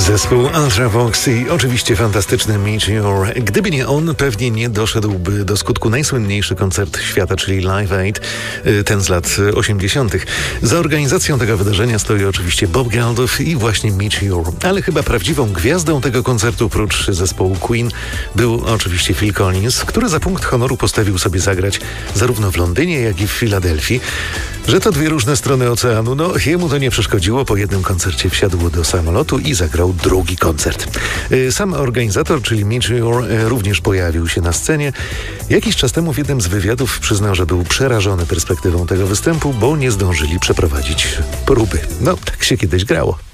Zespół Ultravox i oczywiście fantastyczny Meteor. Gdyby nie on, pewnie nie doszedłby do skutku najsłynniejszy koncert świata, czyli Live Aid, ten z lat 80. Za organizacją tego wydarzenia stoi oczywiście Bob Geldof i właśnie Meteor. Ale chyba prawdziwą gwiazdą tego koncertu, prócz zespołu Queen, był oczywiście Phil Collins, który za punkt honoru postawił sobie zagrać zarówno w Londynie, jak i w Filadelfii. Że to dwie różne strony oceanu, no jemu to nie przeszkodziło. Po jednym koncercie wsiadł do samolotu i zagrał drugi koncert. Sam organizator, czyli Meteor, również pojawił się na scenie. Jakiś czas temu w jednym z wywiadów przyznał, że był przerażony perspektywą tego występu, bo nie zdążyli przeprowadzić próby. No, tak się kiedyś grało.